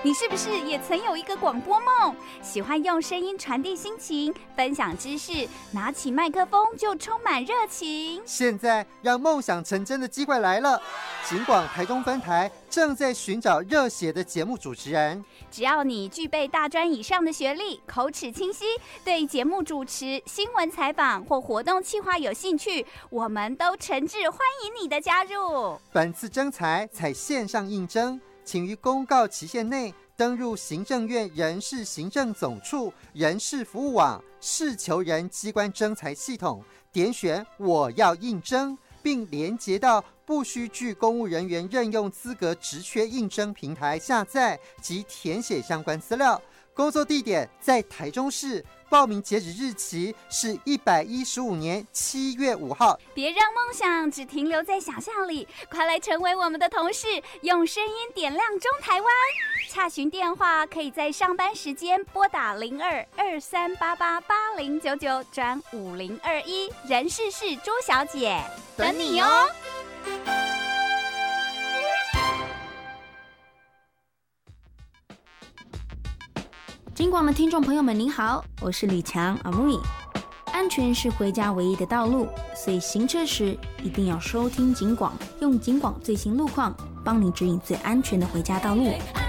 你是不是也曾有一个广播梦？喜欢用声音传递心情，分享知识，拿起麦克风就充满热情。 现在让梦想成真的机会来了，警广台中分台正在寻找热血的节目主持人。 只要你具备大专以上的学历，口齿清晰，对节目主持、新闻采访或活动企划有兴趣，我们都诚挚欢迎你的加入。 本次征才采线上应征，请于公告期限内登入行政院人事行政总处人事服务网事求人机关征才系统，点选我要应征，并连结到不需具公务人员任用资格职缺应征平台下载及填写相关资料。工作地点在台中市，报名截止日期是115年7月5号。 别让梦想只停留在想象里，快来成为我们的同事，用声音点亮中台湾。洽询电话可以在上班时间拨打02-2388-8099转5021，人事是朱小姐，等你哦。 警广的听众朋友们，您好，我是李强阿木。安全是回家唯一的道路，所以行车时一定要收听警广，用警广最新路况，帮你指引最安全的回家道路。